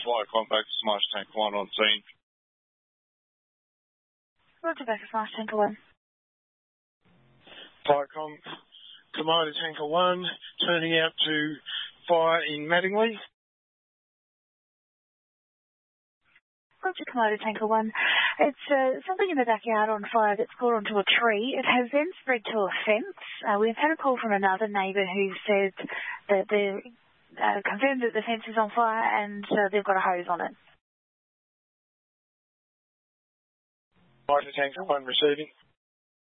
fire contact to Smash Tank 1 on scene. Roger, back to Smash Tanker 1. Firecom, Komodo Tanker 1, turning out to fire in Mattingly. Roger, Komodo Tanker 1. It's something in the backyard on fire that's caught onto a tree. It has then spread to a fence. We've had a call from another neighbour who said that they're confirmed that the fence is on fire and they've got a hose on it. Fighter Tanker 1 receiving.